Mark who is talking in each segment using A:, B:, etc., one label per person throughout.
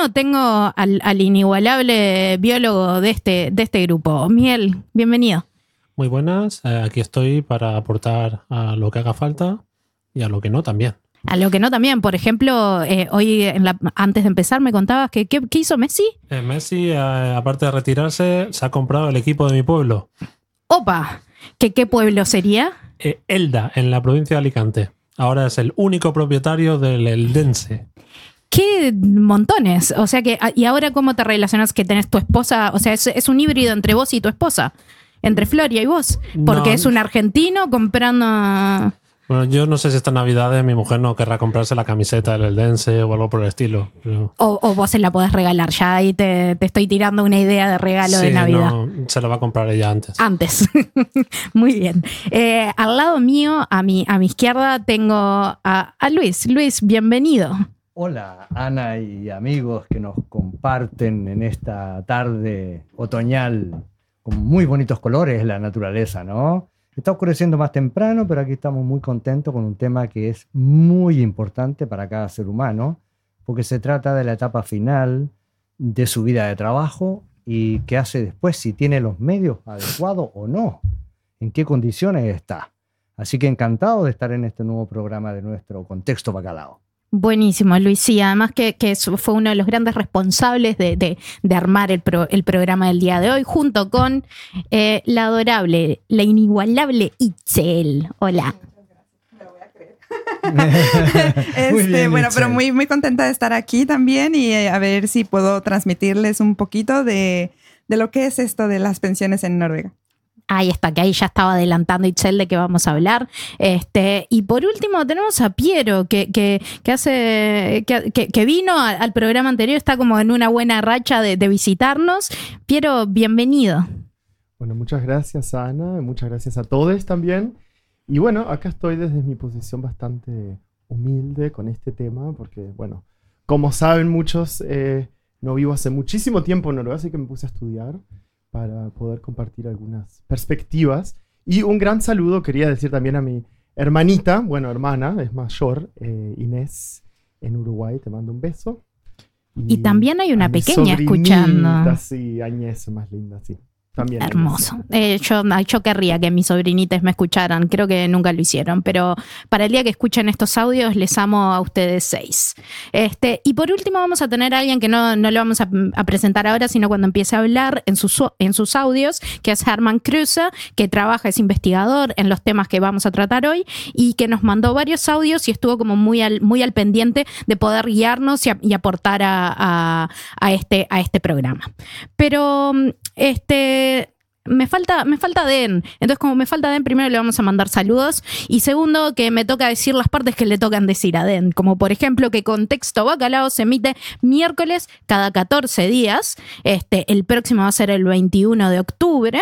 A: mío tengo al inigualable biólogo de este grupo. Miguel, bienvenido.
B: Muy buenas, aquí estoy para aportar a lo que haga falta y a lo que no también.
A: A lo que no también, por ejemplo, hoy antes de empezar me contabas que ¿qué hizo Messi?
B: Messi, aparte de retirarse, se ha comprado el equipo de mi pueblo.
A: ¡Opa! ¿Qué pueblo sería?
B: Elda, en la provincia de Alicante. Ahora es el único propietario del Eldense.
A: ¡Qué montones! O sea que, ¿y ahora cómo te relacionas que tenés tu esposa? O sea, es un híbrido entre vos y tu esposa. Entre Floria y vos. Porque es un argentino comprando...
B: Bueno, yo no sé si esta Navidad mi mujer no querrá comprarse la camiseta del Eldense o algo por el estilo. Pero...
A: O vos se la podés regalar. Ya ahí te estoy tirando una idea de regalo de Navidad.
B: No, se la va a comprar ella antes.
A: Antes. Muy bien. Al lado mío, a mi izquierda, tengo a Luis. Luis, bienvenido.
C: Hola, Ana y amigos que nos comparten en esta tarde otoñal con muy bonitos colores la naturaleza, ¿no? Está oscureciendo más temprano, pero aquí estamos muy contentos con un tema que es muy importante para cada ser humano, porque se trata de la etapa final de su vida de trabajo y qué hace después, si tiene los medios adecuados o no, en qué condiciones está. Así que encantado de estar en este nuevo programa de nuestro Contexto Bacalao.
A: Buenísimo, Luis. Sí, además que fue uno de los grandes responsables de armar el programa del día de hoy, junto con la adorable, la inigualable Itzel. Hola.
D: Bueno, pero muy, muy contenta de estar aquí también y a ver si puedo transmitirles un poquito de lo que es esto de las pensiones en Noruega.
A: Ahí está, que ahí ya estaba adelantando Itzel de qué vamos a hablar. Y por último tenemos a Piero, que vino al programa anterior, está como en una buena racha de visitarnos. Piero, bienvenido.
E: Bueno, muchas gracias, Ana, muchas gracias a todos también. Y bueno, acá estoy desde mi posición bastante humilde con este tema, porque bueno, como saben muchos, no vivo hace muchísimo tiempo en Noruega, así que me puse a estudiar para poder compartir algunas perspectivas. Y un gran saludo quería decir también a mi hermanita, bueno, hermana, es mayor, Inés, en Uruguay, te mando un beso.
A: Y también hay una pequeña escuchando.
E: Sí, Añez, más linda, sí. También
A: hermoso. Yo querría que mis sobrinitas me escucharan. Creo que nunca lo hicieron, pero para el día que escuchen estos audios les amo a ustedes 6. Y por último vamos a tener a alguien que no lo vamos a presentar ahora, sino cuando empiece a hablar en sus audios, que es Herman Kruse, que trabaja, es investigador en los temas que vamos a tratar hoy y que nos mandó varios audios y estuvo como muy al pendiente de poder guiarnos y aportar a este programa. Pero me falta Den. Entonces, como me falta Den, primero le vamos a mandar saludos. Y segundo, que me toca decir las partes que le tocan decir a Den. Como por ejemplo, que Contexto Bacalao se emite miércoles cada 14 días. El próximo va a ser el 21 de octubre.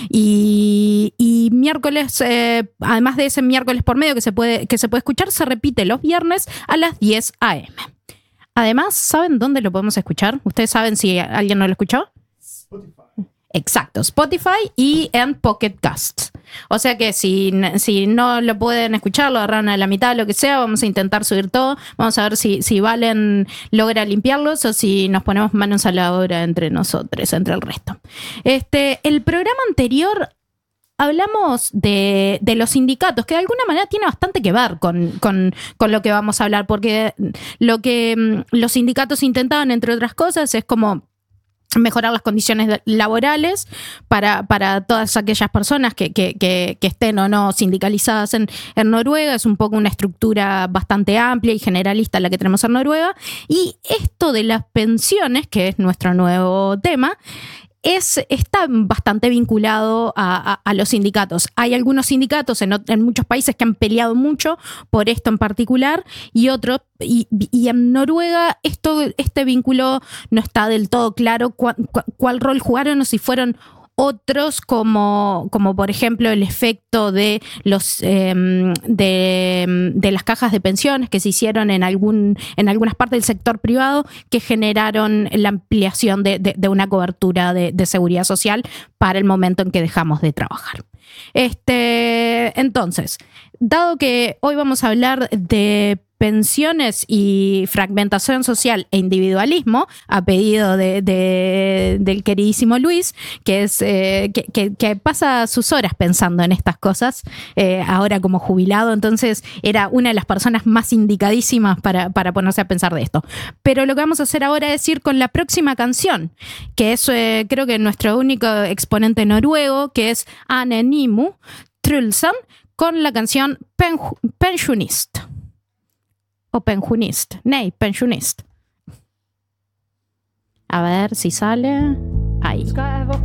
A: Y miércoles, además de ese miércoles por medio que se puede escuchar, se repite los viernes a las 10 a.m. Además, ¿saben dónde lo podemos escuchar? ¿Ustedes saben si alguien no lo escuchó?
E: Spotify.
A: Exacto, Spotify y en Pocket Casts. O sea que si no lo pueden escuchar, lo agarran a la mitad, lo que sea, vamos a intentar subir todo. Vamos a ver si Valen logra limpiarlos o si nos ponemos manos a la obra entre nosotros, entre el resto. El programa anterior hablamos de los sindicatos, que de alguna manera tiene bastante que ver con lo que vamos a hablar, porque lo que los sindicatos intentaban, entre otras cosas, es como mejorar las condiciones laborales para todas aquellas personas que estén o no sindicalizadas en Noruega. Es un poco una estructura bastante amplia y generalista la que tenemos en Noruega. Y esto de las pensiones, que es nuestro nuevo tema, está bastante vinculado a los sindicatos. Hay algunos sindicatos en muchos países que han peleado mucho por esto en particular y otros, y en Noruega este vínculo no está del todo claro cuál rol jugaron o si fueron otros como por ejemplo el efecto de las cajas de pensiones que se hicieron en algunas partes del sector privado que generaron la ampliación de una cobertura de seguridad social para el momento en que dejamos de trabajar. Entonces, dado que hoy vamos a hablar de pensiones y fragmentación social e individualismo, a pedido del queridísimo Luis, que es que pasa sus horas pensando en estas cosas, ahora como jubilado, entonces era una de las personas más indicadísimas para ponerse a pensar de esto. Pero lo que vamos a hacer ahora es ir con la próxima canción, que es creo que nuestro único exponente noruego, que es Ane Nimu Trulsen, con la canción Pensionist. O Pensionist. Nej, Pensionist. A ver si sale. Ahí.